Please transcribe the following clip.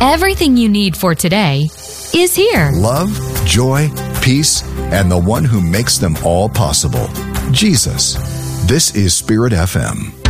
Everything you need for today is here. Love, joy, peace, and the one who makes them all possible, Jesus. This is Spirit FM.